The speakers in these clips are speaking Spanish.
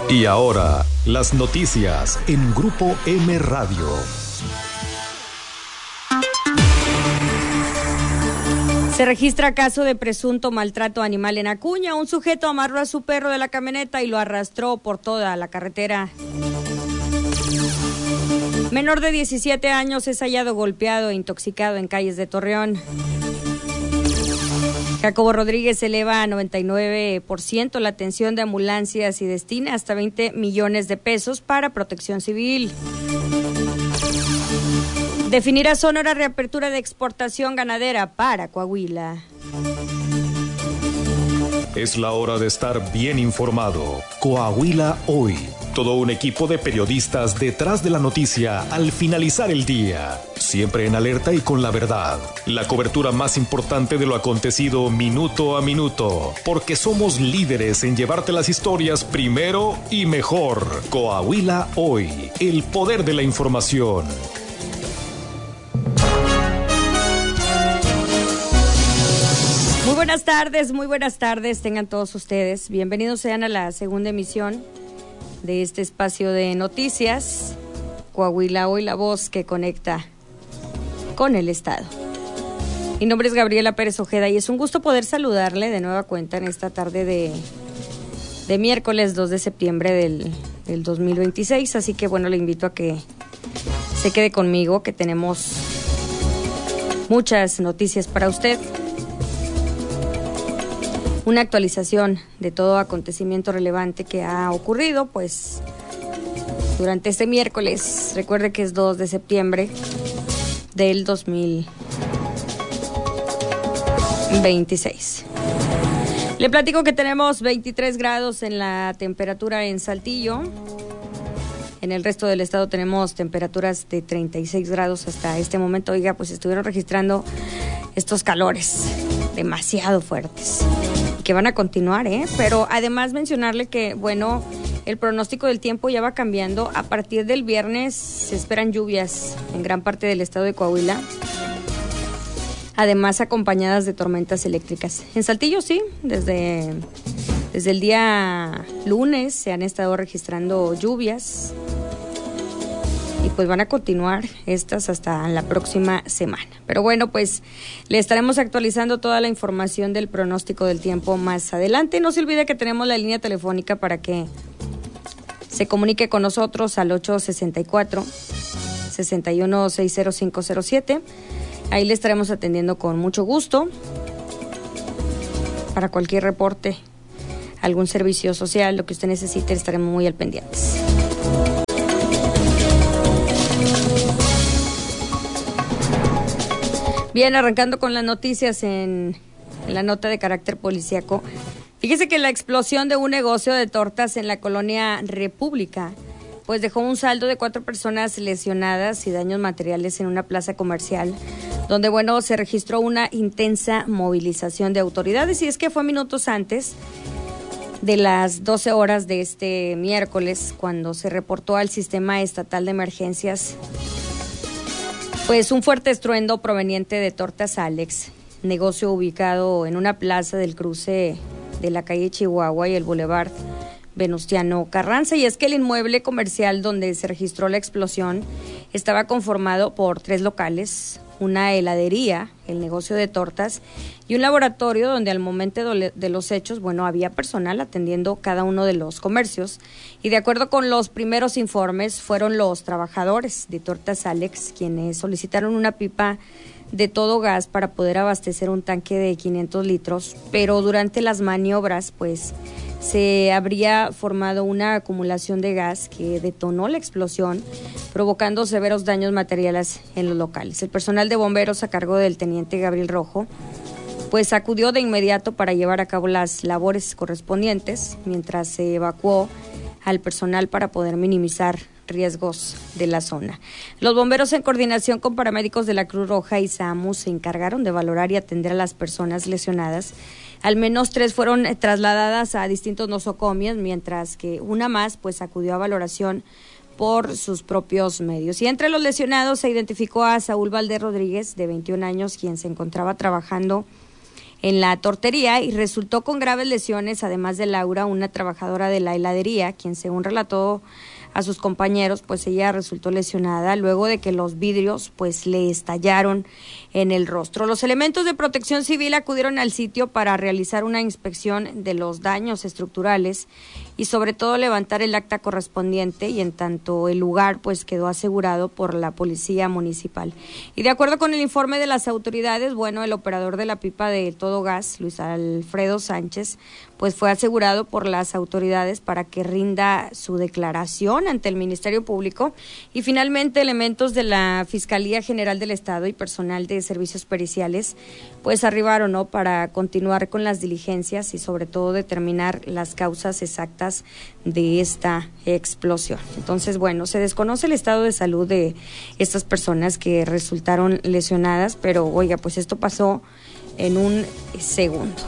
Y ahora, las noticias en Grupo M Radio. Se registra caso de presunto maltrato animal en Acuña. Un sujeto amarró a su perro de la camioneta y lo arrastró por toda la carretera. Menor de 17 años es hallado golpeado e intoxicado en calles de Torreón. Jacobo Rodríguez eleva a 99% la atención de ambulancias y destina hasta 20 millones de pesos para protección civil. Definirá Sonora reapertura de exportación ganadera para Coahuila. Es la hora de estar bien informado. Coahuila Hoy. Todo un equipo de periodistas detrás de la noticia al finalizar el día. Siempre en alerta y con la verdad. La cobertura más importante de lo acontecido minuto a minuto. Porque somos líderes en llevarte las historias primero y mejor. Coahuila Hoy. El poder de la información. Muy buenas tardes, tengan todos ustedes. Bienvenidos sean a la segunda emisión de este espacio de noticias. Coahuila Hoy, la voz que conecta con el Estado. Mi nombre es Gabriela Pérez Ojeda y es un gusto poder saludarle de nueva cuenta en esta tarde de miércoles 2 de septiembre del 2026. Así que bueno, le invito a que se quede conmigo, que tenemos muchas noticias para usted. Una actualización de todo acontecimiento relevante que ha ocurrido, pues, durante este miércoles. Recuerde que es 2 de septiembre del 2026. Le platico que tenemos 23 grados en la temperatura en Saltillo. En el resto del estado tenemos temperaturas de 36 grados hasta este momento. Oiga, pues estuvieron registrando estos calores demasiado fuertes. Que van a continuar, pero además mencionarle que, bueno, el pronóstico del tiempo ya va cambiando. A partir del viernes se esperan lluvias en gran parte del estado de Coahuila, además acompañadas de tormentas eléctricas. En Saltillo sí, desde el día lunes se han estado registrando lluvias y pues van a continuar estas hasta la próxima semana. Pero bueno, pues le estaremos actualizando toda la información del pronóstico del tiempo más adelante. No se olvide que tenemos la línea telefónica para que se comunique con nosotros al 864-6160-507. Ahí le estaremos atendiendo con mucho gusto para cualquier reporte, algún servicio social, lo que usted necesite, estaremos muy al pendientes. Bien, arrancando con las noticias en la nota de carácter policíaco. Fíjese que la explosión de un negocio de tortas en la colonia República, pues dejó un saldo de 4 personas lesionadas y daños materiales en una plaza comercial, donde, bueno, se registró una intensa movilización de autoridades. Y es que fue minutos antes de las 12 horas de este miércoles, cuando se reportó al Sistema Estatal de Emergencias pues un fuerte estruendo proveniente de Tortas Alex, negocio ubicado en una plaza del cruce de la calle Chihuahua y el Boulevard Venustiano Carranza. Y es que el inmueble comercial donde se registró la explosión estaba conformado por 3 locales, una heladería, el negocio de tortas y un laboratorio donde al momento de los hechos, bueno, había personal atendiendo cada uno de los comercios. Y de acuerdo con los primeros informes, fueron los trabajadores de Tortas Alex quienes solicitaron una pipa de todo gas para poder abastecer un tanque de 500 litros, pero durante las maniobras, pues, se habría formado una acumulación de gas que detonó la explosión, provocando severos daños materiales en los locales. El personal de bomberos a cargo del teniente Gabriel Rojo, pues acudió de inmediato para llevar a cabo las labores correspondientes, mientras se evacuó al personal para poder minimizar riesgos de la zona. Los bomberos, en coordinación con paramédicos de la Cruz Roja y SAMU, se encargaron de valorar y atender a las personas lesionadas. Al menos 3 fueron trasladadas a distintos nosocomios, mientras que una más pues acudió a valoración por sus propios medios. Y entre los lesionados se identificó a Saúl Valdés Rodríguez, de 21 años, quien se encontraba trabajando en la tortería y resultó con graves lesiones, además de Laura, una trabajadora de la heladería, quien según relató a sus compañeros, pues ella resultó lesionada luego de que los vidrios pues le estallaron en el rostro. Los elementos de Protección Civil acudieron al sitio para realizar una inspección de los daños estructurales y sobre todo levantar el acta correspondiente, y en tanto el lugar pues quedó asegurado por la policía municipal. Y de acuerdo con el informe de las autoridades, bueno, el operador de la pipa de Todo Gas, Luis Alfredo Sánchez, pues fue asegurado por las autoridades para que rinda su declaración ante el Ministerio Público, y finalmente elementos de la Fiscalía General del Estado y personal de servicios periciales pues arribaron, ¿no?, para continuar con las diligencias y sobre todo determinar las causas exactas de esta explosión. Entonces, bueno, se desconoce el estado de salud de estas personas que resultaron lesionadas, pero oiga, pues esto pasó en un segundo.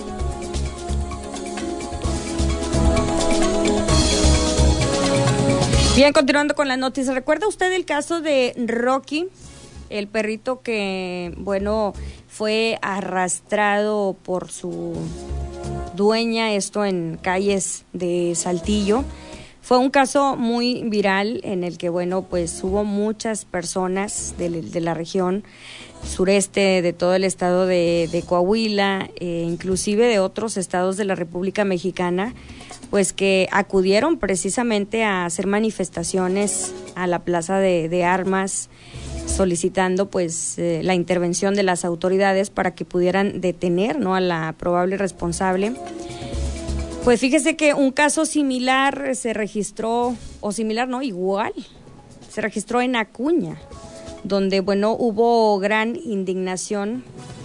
Bien, continuando con las noticias, ¿recuerda usted el caso de Rocky, el perrito que, bueno, fue arrastrado por su dueña, esto en calles de Saltillo? Fue un caso muy viral en el que, bueno, pues hubo muchas personas de la región sureste, de todo el estado de Coahuila, inclusive de otros estados de la República Mexicana, pues que acudieron precisamente a hacer manifestaciones a la Plaza de Armas, solicitando pues la intervención de las autoridades para que pudieran detener, ¿no?, a la probable responsable. Pues fíjese que un caso similar se registró, o similar no, igual, se registró en Acuña, donde, bueno, hubo gran indignación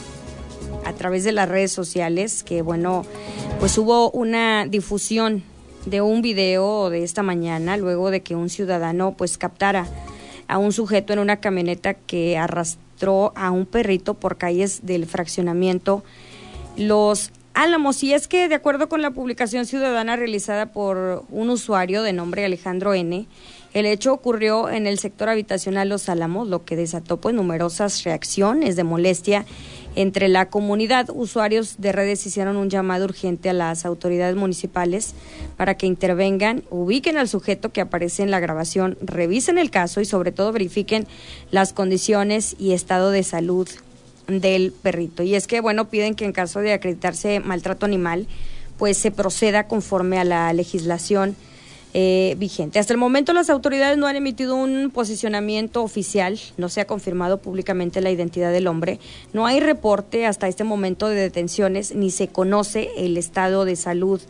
a través de las redes sociales, que, bueno, pues hubo una difusión de un video de esta mañana, luego de que un ciudadano pues captara a un sujeto en una camioneta que arrastró a un perrito por calles del fraccionamiento Los Álamos. Y es que, de acuerdo con la publicación ciudadana realizada por un usuario de nombre Alejandro N., el hecho ocurrió en el sector habitacional Los Álamos, lo que desató pues numerosas reacciones de molestia entre la comunidad. Usuarios de redes hicieron un llamado urgente a las autoridades municipales para que intervengan, ubiquen al sujeto que aparece en la grabación, revisen el caso y sobre todo verifiquen las condiciones y estado de salud del perrito. Y es que, bueno, piden que en caso de acreditarse maltrato animal, pues se proceda conforme a la legislación vigente. Hasta el momento las autoridades no han emitido un posicionamiento oficial, no se ha confirmado públicamente la identidad del hombre, no hay reporte hasta este momento de detenciones, ni se conoce el estado de salud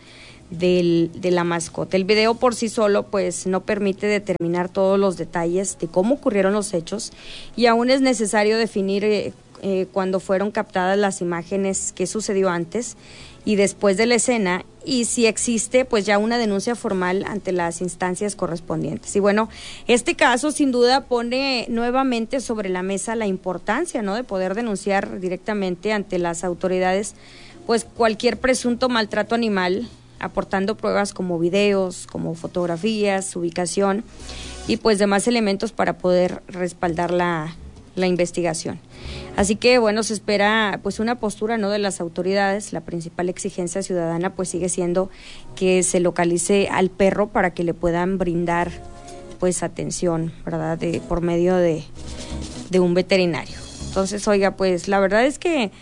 de la mascota. El video por sí solo pues no permite determinar todos los detalles de cómo ocurrieron los hechos, y aún es necesario definir cuándo fueron captadas las imágenes, qué sucedió antes y después de la escena, y si existe pues ya una denuncia formal ante las instancias correspondientes. Y bueno, este caso sin duda pone nuevamente sobre la mesa la importancia, ¿no?, de poder denunciar directamente ante las autoridades pues cualquier presunto maltrato animal, aportando pruebas como videos, como fotografías, ubicación y pues demás elementos para poder respaldar la investigación. Así que, bueno, se espera pues una postura, ¿no?, de las autoridades. La principal exigencia ciudadana pues sigue siendo que se localice al perro para que le puedan brindar pues atención, ¿verdad?, por medio de un veterinario. Entonces, oiga, pues la verdad es que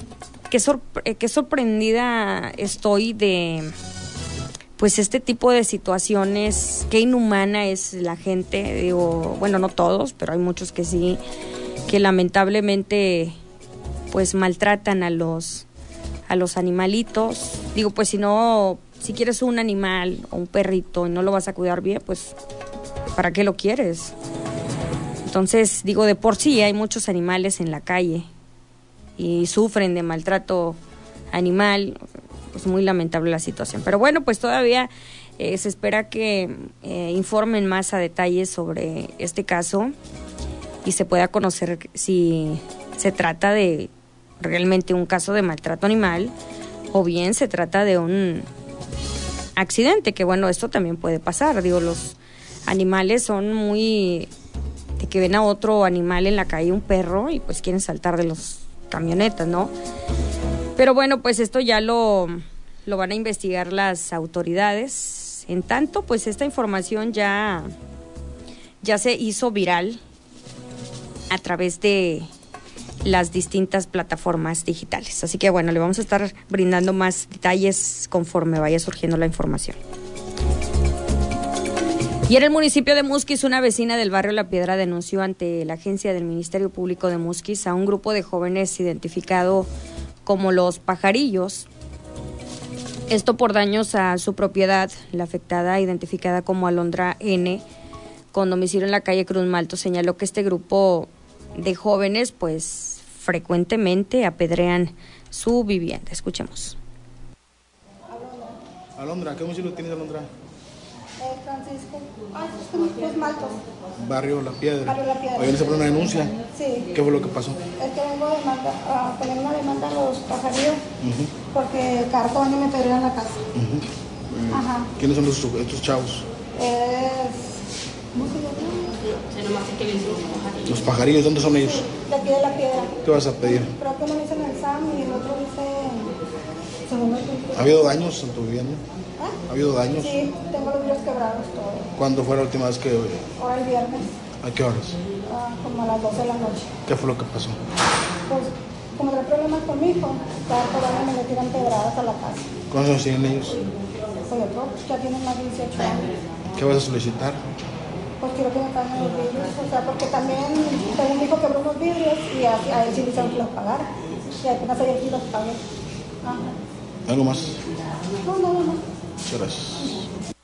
sorprendida estoy de pues este tipo de situaciones. Qué inhumana es la gente, digo, bueno, no todos, pero hay muchos que sí, que lamentablemente pues maltratan a los animalitos. Digo, pues si quieres un animal o un perrito y no lo vas a cuidar bien, pues ¿para qué lo quieres? Entonces, digo, de por sí hay muchos animales en la calle y sufren de maltrato animal. Pues muy lamentable la situación. Pero bueno, pues todavía se espera que informen más a detalle sobre este caso y se pueda conocer si se trata de realmente un caso de maltrato animal o bien se trata de un accidente, que bueno, esto también puede pasar. Digo, los animales son muy de que ven a otro animal en la calle, un perro, y pues quieren saltar de las camionetas, ¿no? Pero bueno, pues esto ya lo van a investigar las autoridades. En tanto, pues esta información ya se hizo viral a través de las distintas plataformas digitales. Así que bueno, le vamos a estar brindando más detalles conforme vaya surgiendo la información. Y en el municipio de Musquis, una vecina del barrio La Piedra denunció ante la agencia del Ministerio Público de Musquis a un grupo de jóvenes identificado como los Pajarillos. Esto por daños a su propiedad. La afectada, identificada como Alondra N., con domicilio en la calle Cruz Malto, señaló que este grupo de jóvenes pues frecuentemente apedrean su vivienda. Escuchemos. Alondra, ¿qué domicilio tienes, Alondra? Francisco. Cruz Malto. Barrio La Piedra. Barrio La Piedra. Oye, ¿se pone una denuncia? Sí. ¿Qué fue lo que pasó? Es que vengo a poner una demanda a los Pajarillos porque cada 4 años me perdieron la casa. Ajá. ¿Quiénes son estos chavos? ¿Cómo se llama? Los Pajarillos, ¿dónde son ellos? De aquí de La Piedra. ¿Qué vas a pedir? Creo que uno dice en el SAM y el otro dice segundo punto. ¿Ha habido daños en tu vivienda? ¿Ah? ¿Ha habido daños? Sí, tengo los vidrios quebrados todo. ¿Cuándo fue la última vez que...? Ahora el viernes, ¿A qué horas? como a las 12 de la noche. ¿Qué fue lo que pasó? Pues, como trae problemas con mi hijo, cada 4 años me le tiran pedradas a la casa. ¿Cuántos años tienen ellos? Pues otro, ya tienen más de 18 años. ¿Qué vas a solicitar? Pues quiero que me paguen los vidrios, o sea, porque también tengo un hijo que quebró unos vidrios y a él sí le hicieron que los pagara. Y apenas ayer sí los pagué. Ajá. ¿Algo más? No. Muchas gracias.